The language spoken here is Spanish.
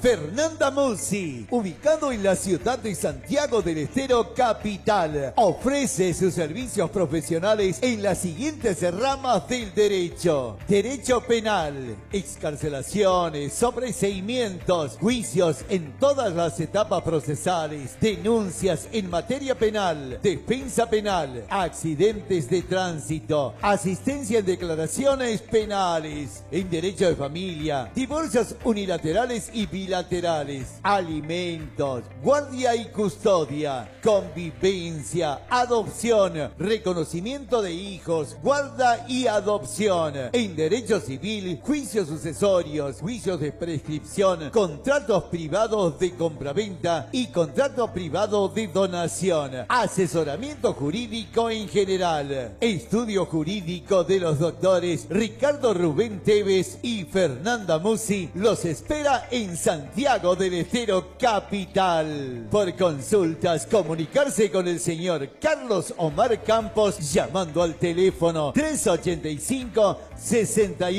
Fernanda Musi, ubicado en la ciudad de Santiago del Estero, capital, ofrece sus servicios profesionales en las siguientes ramas del derecho: derecho penal, excarcelaciones, sobreseimientos, juicios en todas las etapas procesales, denuncias en materia penal, defensa penal, accidentes de tránsito, asistencia en declaraciones penales, en derecho de familia, divorcios unilaterales y bilaterales, alimentos, guardia y custodia, convivencia, adopción, reconocimiento de hijos, guarda y adopción. En derecho civil, juicios sucesorios, juicios de prescripción, contratos privados de compraventa y contrato privado de donación. Asesoramiento jurídico en general. Estudio jurídico de los doctores Ricardo Rubén Tevez y Fernanda Musi los espera en Santiago del Estero, capital. Por consultas, comunicarse con el señor Carlos Omar Campos llamando al teléfono 385 68